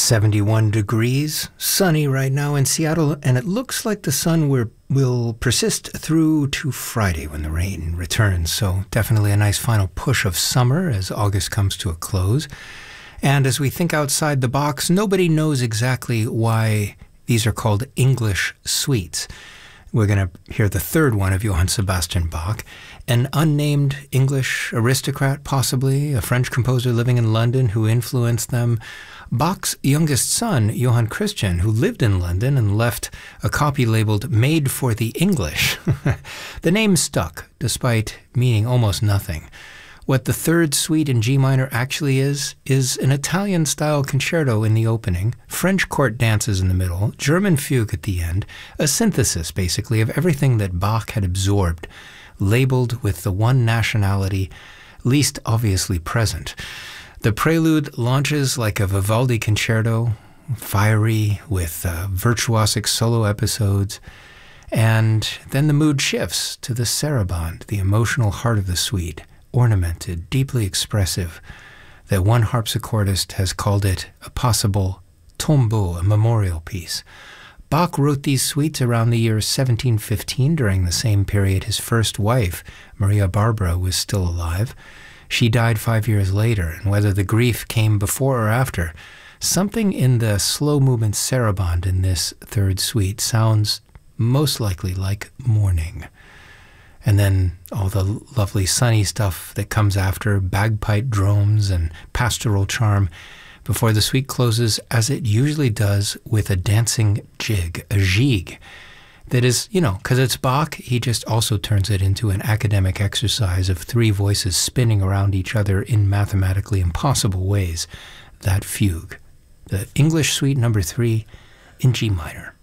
71 degrees, sunny right now in Seattle, and it looks like the sun will persist through to Friday when the rain returns. So definitely a nice final push of summer as August comes to a close. And as we think outside the box, nobody knows exactly why these are called English suites. We're going to hear the third one of Johann Sebastian Bach, an unnamed English aristocrat, possibly, a French composer living in London who influenced them. Bach's youngest son, Johann Christian, who lived in London and left a copy labeled Made for the English. The name stuck, despite meaning almost nothing. What the third suite in G minor actually is an Italian-style concerto in the opening, French court dances in the middle, German fugue at the end, a synthesis, basically, of everything that Bach had absorbed, labeled with the one nationality least obviously present. The prelude launches like a Vivaldi concerto, fiery, with virtuosic solo episodes, and then the mood shifts to the saraband, the emotional heart of the suite, ornamented, deeply expressive, that one harpsichordist has called it a possible tombeau, a memorial piece. Bach wrote these suites around the year 1715. During the same period, his first wife, Maria Barbara, was still alive. She died 5 years later, and whether the grief came before or after, something in the slow movement saraband in this third suite sounds most likely like mourning. And then all the lovely sunny stuff that comes after, bagpipe drones and pastoral charm, before the suite closes, as it usually does, with a dancing jig, a gigue. That is, because it's Bach, he just also turns it into an academic exercise of three voices spinning around each other in mathematically impossible ways. That fugue, the English Suite number 3 in G minor.